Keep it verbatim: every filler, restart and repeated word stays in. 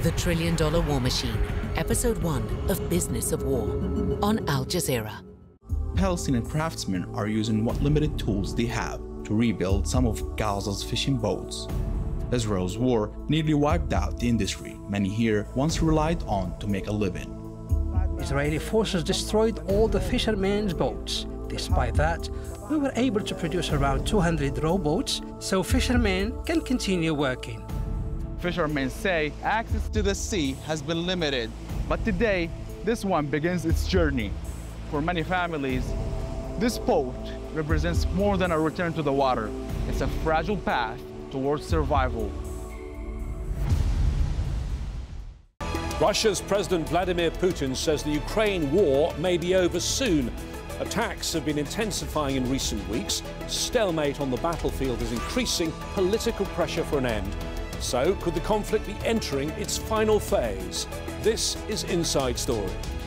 The Trillion Dollar War Machine, Episode one of Business of War, on Al Jazeera. Palestinian craftsmen are using what limited tools they have to rebuild some of Gaza's fishing boats. Israel's war nearly wiped out the industry many here once relied on to make a living. Israeli forces destroyed all the fishermen's boats. Despite that, we were able to produce around two hundred rowboats so fishermen can continue working. Fishermen say access to the sea has been limited, but today, this one begins its journey. For many families, this boat represents more than a return to the water. It's a fragile path towards survival. Russia's President Vladimir Putin says the Ukraine war may be over soon. Attacks have been intensifying in recent weeks. Stalemate on the battlefield is increasing political pressure for an end. So, could the conflict be entering its final phase? This is Inside Story.